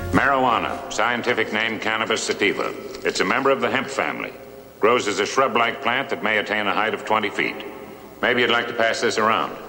Marijuana, scientific name cannabis sativa. It's a member of the hemp family. Grows as a shrub-like plant that may attain a height of 20 feet. Maybe you'd like to pass this around.